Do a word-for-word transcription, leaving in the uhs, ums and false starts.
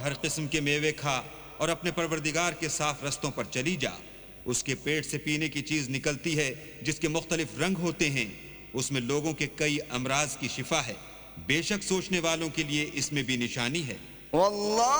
हर किस्म के मेवे खा और अपने परवरदिगार के साफ रस्तों पर चली जा। उसके पेट से पीने की चीज निकलती है जिसके मुख्तलिफ रंग होते हैं। उसमें लोगों के कई अमराज की शिफा है। बेशक सोचने वालों के लिए इसमें भी निशानी है।